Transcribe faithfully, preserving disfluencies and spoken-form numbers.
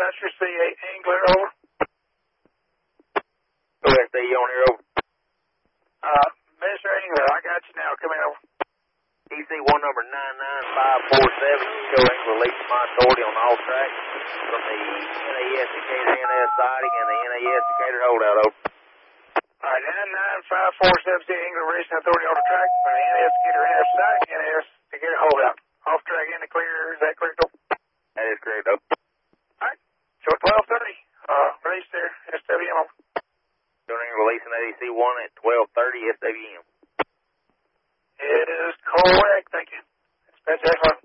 Dispatcher, C eight Angler, over. Go ahead, stay on here, over. Uh, Mister Angler, I got you now. Come in, over. E C one number nine nine five four seven, show Angler releasing my authority on all tracks from the N A S Decatur N S sighting and the N A S Decatur holdout, over. All right, nine nine five four seven, C eight Angler releasing authority on the track from the N A S Decatur N S sighting, N A S Decatur holdout. Off track in the clear, is that correct, over? That is correct, over. All right, show twelve thirty, uh, release there, S W M, over. Show Angler releasing that E C one at twelve thirty, S W M. It is correct, thank you. Dispatch, excellent.